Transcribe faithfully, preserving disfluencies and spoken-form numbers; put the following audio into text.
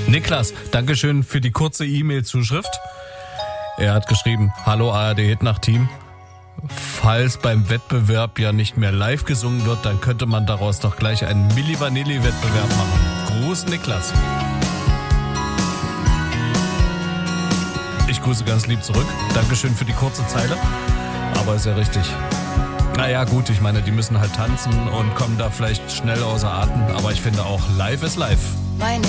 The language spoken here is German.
Niklas, Dankeschön für die kurze E-Mail-Zuschrift. Er hat geschrieben, hallo A R D Hitnacht-Team. Falls beim Wettbewerb ja nicht mehr live gesungen wird, dann könnte man daraus doch gleich einen Milli Vanilli-Wettbewerb machen. Gruß Niklas. Ich grüße ganz lieb zurück. Dankeschön für die kurze Zeile. Aber ist ja richtig. Naja gut, ich meine, die müssen halt tanzen und kommen da vielleicht schnell außer Atem. Aber ich finde auch, live ist live. Meine